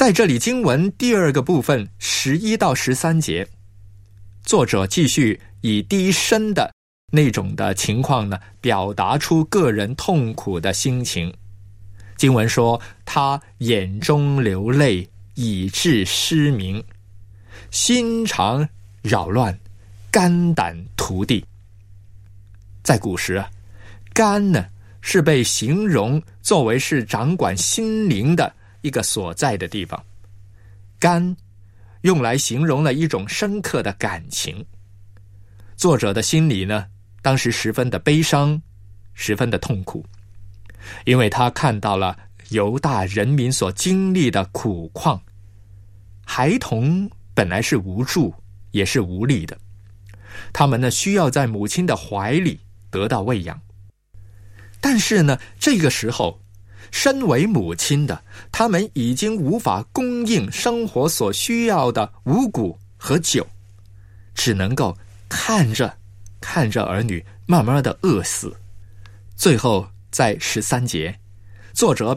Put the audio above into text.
在这里经文第二个部分11到13节，作者继续以第一身的那种的情况呢，表达出个人痛苦的心情。经文说，他眼中流泪，以致失明，心肠扰乱，肝胆涂地。在古时啊，肝呢是被形容作为是掌管心灵的一个所在的地方。肝用来形容了一种深刻的感情。作者的心里呢，当时十分的悲伤，十分的痛苦，因为他看到了犹大人民所经历的苦况。孩童本来是无助也是无力的，他们呢需要在母亲的怀里得到喂养。但是呢，这个时候身为母亲的他们已经无法供应生活所需要的五谷和酒，只能够看着儿女慢慢的饿死。最后在13节，作者